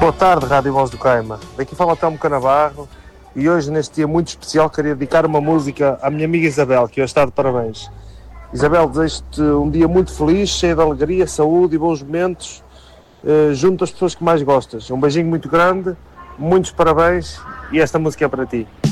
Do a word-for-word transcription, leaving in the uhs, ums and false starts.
Boa tarde, Rádio Voz do Caima. Daqui fala o Telmo Canabarro e hoje, neste dia muito especial, queria dedicar uma música à minha amiga Isabel, que hoje está de parabéns. Isabel, desejo-te um dia muito feliz, cheio de alegria, saúde e bons momentos, eh, junto às pessoas que mais gostas. Um beijinho muito grande, muitos parabéns e esta música é para ti.